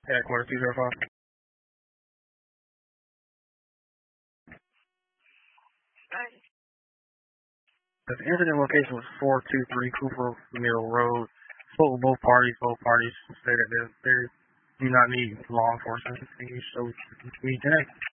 Headquarters 205. The incident location was 423 Cooper Mill Road. Spoke with both parties. Both parties say that they do not need law enforcement. So, meet today.